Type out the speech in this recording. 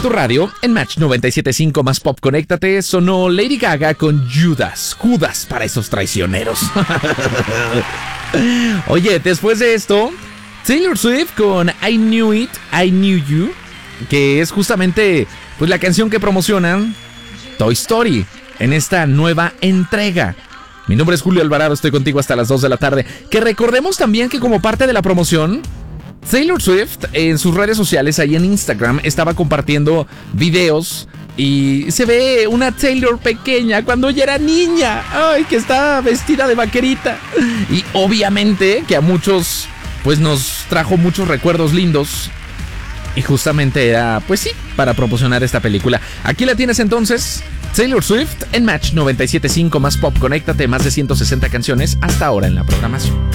tu radio en Match 97.5 más Pop. Conéctate. Sonó Lady Gaga con Judas para esos traicioneros. Oye, después de esto, Taylor Swift con I Knew It, I Knew You, que es justamente pues la canción que promocionan Toy Story en esta nueva entrega. Mi nombre es Julio Alvarado, estoy contigo hasta las 2 de la tarde. Que recordemos también que como parte de la promoción, Taylor Swift en sus redes sociales, ahí en Instagram, estaba compartiendo videos y se ve una Taylor pequeña cuando ella era niña. Ay, que está vestida de vaquerita. Y obviamente que a muchos pues nos trajo muchos recuerdos lindos. Y justamente era, pues sí, para promocionar esta película. Aquí la tienes entonces, Taylor Swift en Match 97.5 más Pop. Conéctate, más de 160 canciones hasta ahora en la programación.